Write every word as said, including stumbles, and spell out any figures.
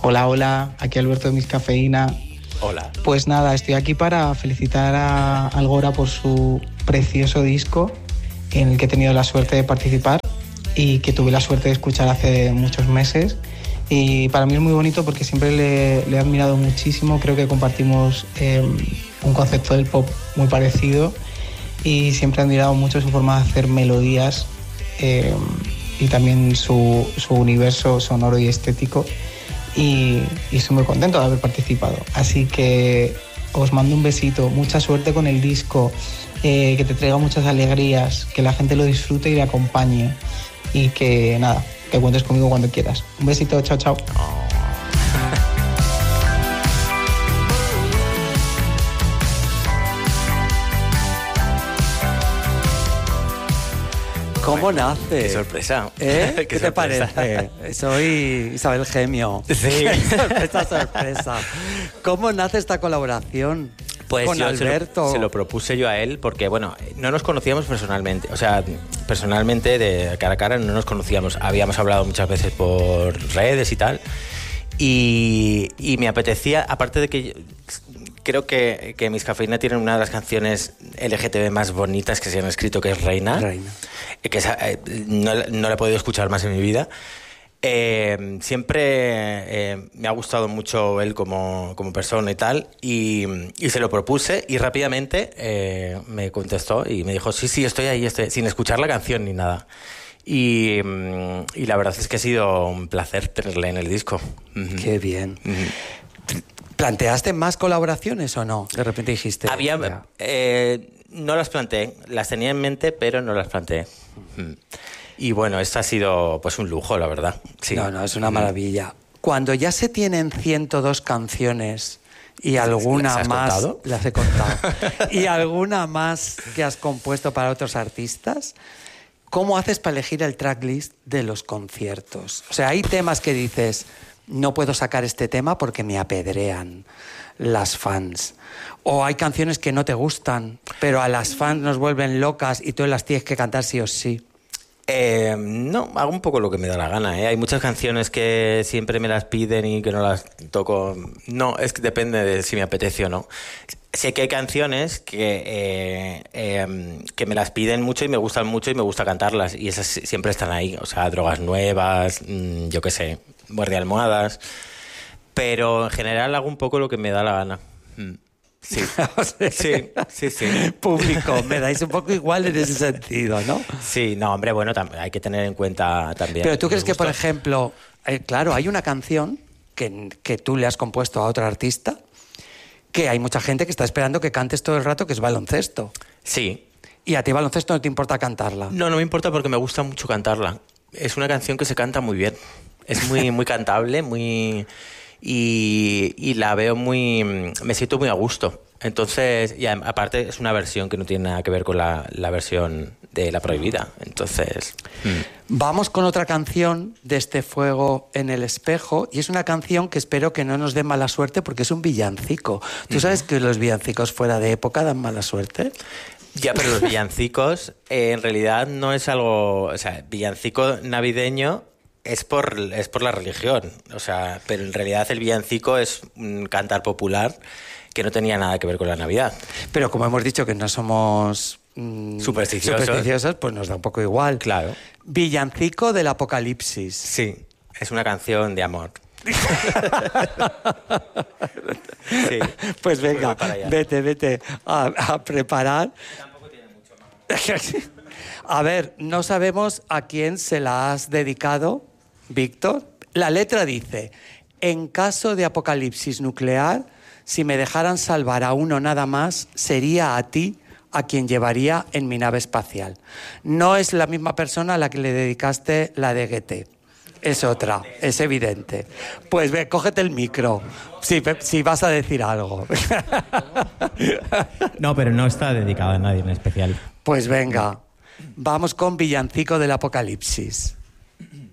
Hola, hola, aquí Alberto de Miss Cafeína. Hola. Pues nada, estoy aquí para felicitar a Algora por su precioso disco en el que he tenido la suerte de participar y que tuve la suerte de escuchar hace muchos meses. Y para mí es muy bonito porque siempre le, le he admirado muchísimo, creo que compartimos eh, un concepto del pop muy parecido y siempre he admirado mucho su forma de hacer melodías eh, y también su, su universo sonoro y estético. Y, y estoy muy contento de haber participado. Así que os mando un besito, mucha suerte con el disco, eh, que te traiga muchas alegrías, que la gente lo disfrute y le acompañe y que nada, que cuentes conmigo cuando quieras. Un besito, chao, chao. Oh. ¿Cómo nace? Qué sorpresa. ¿Eh? ¿Qué, ¿Qué te sorpresa. parece? Soy Isabel Gemio. Sí. Esta sorpresa. ¿Cómo nace esta colaboración? Pues con yo Alberto. Se lo, se lo propuse yo a él porque, bueno, no nos conocíamos personalmente. O sea, personalmente, de cara a cara, no nos conocíamos. Habíamos hablado muchas veces por redes y tal. Y, y me apetecía, aparte de que... Yo, creo que, que Miss Cafeína tienen una de las canciones L G T B más bonitas que se han escrito, que es Reina. Reina. Que esa, eh, no, no la he podido escuchar más en mi vida. Eh, siempre eh, me ha gustado mucho él como, como persona y tal, y, y se lo propuse y rápidamente eh, me contestó y me dijo, sí, sí, estoy ahí, estoy, sin escuchar la canción ni nada. Y, y la verdad es que ha sido un placer tenerle en el disco. Qué bien. Uh-huh. ¿Planteaste más colaboraciones o no? De repente dijiste... Había, eh, no las planteé, las tenía en mente, pero no las planteé. Uh-huh. Y bueno, esto ha sido pues un lujo, la verdad. Sí. No, no, es una maravilla. Cuando ya se tienen ciento dos canciones y alguna ¿Las has más... contado? Las he contado. Y alguna más que has compuesto para otros artistas, ¿cómo haces para elegir el tracklist de los conciertos? O sea, hay temas que dices, no puedo sacar este tema porque me apedrean las fans. O hay canciones que no te gustan, pero a las fans nos vuelven locas y tú las tienes que cantar sí o sí. Eh, no, hago un poco lo que me da la gana, ¿eh? Hay muchas canciones que siempre me las piden y que no las toco. No, es que depende de si me apetece o no. Sé que hay canciones que, eh, eh, que me las piden mucho y me gustan mucho y me gusta cantarlas. Y esas siempre están ahí. O sea, Drogas Nuevas, mmm, yo qué sé, Muerde Almohadas. Pero en general hago un poco lo que me da la gana. Mm. Sí. O sea, sí, sí, sí. Público, me dais un poco igual en ese sentido, ¿no? Sí, no, hombre, bueno, tam- hay que tener en cuenta también. Pero tú crees los que, por gustos. ejemplo, eh, claro, hay una canción que, que tú le has compuesto a otro artista que hay mucha gente que está esperando que cantes todo el rato, que es Baloncesto. Sí. Y a ti Baloncesto no te importa cantarla. No, no me importa porque me gusta mucho cantarla. Es una canción que se canta muy bien. Es muy, muy cantable, muy... Y, y la veo muy... Me siento muy a gusto. Entonces, y aparte es una versión que no tiene nada que ver con la, la versión de La Prohibida. Entonces... Mm. Vamos con otra canción de este Fuego en el Espejo, y es una canción que espero que no nos dé mala suerte porque es un villancico. ¿Tú sabes que los villancicos fuera de época dan mala suerte? Ya, pero los villancicos eh, en realidad no es algo... O sea, villancico navideño... Es por, es por la religión, o sea, pero en realidad el villancico es un cantar popular que no tenía nada que ver con la Navidad. Pero como hemos dicho que no somos mmm, supersticiosos. supersticiosos, pues nos da un poco igual. Claro. Villancico del Apocalipsis. Sí, es una canción de amor. Sí. Pues venga, pues vete, vete a, a preparar. Tampoco tiene mucho más. A ver, no sabemos a quién se la has dedicado, Víctor. La letra dice, en caso de apocalipsis nuclear, si me dejaran salvar a uno nada más, sería a ti a quien llevaría en mi nave espacial. No es la misma persona a la que le dedicaste la de G T. Es otra, es evidente. Pues ve, cógete el micro, si, si vas a decir algo. No, pero no está dedicada a nadie en especial. Pues venga, vamos con Villancico del Apocalipsis.